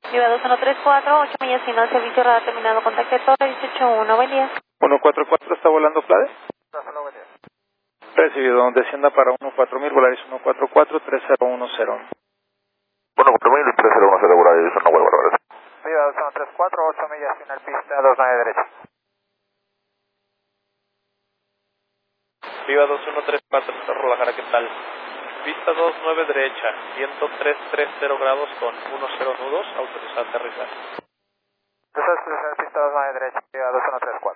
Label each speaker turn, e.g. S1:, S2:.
S1: Viva 2134, 8 millas final, servicio radar terminado, contacte torre 181, buen día.
S2: 144 está volando Flade.
S3: Buen día.
S2: Recibido, descienda para 14000, Volaris 144, 3010.
S4: 14000 y 3010 Volaris, no vuelvo a ver.
S3: Viva 2134, 8 millas final, pista 29 derecha.
S5: Viva 2134, Cerro Guadalajara, ¿qué tal? Pista 29 derecha, viento 330 grados con 10 nudos, autorizado a aterrizar.
S3: Pista 29 derecha, Viva 2134.